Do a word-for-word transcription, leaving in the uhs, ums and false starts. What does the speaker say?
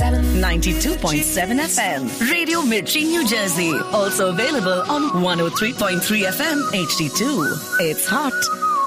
ninety-two point seven F M. Radio Mirchi, New Jersey. Also available on one oh three point three F M H D two. It's hot,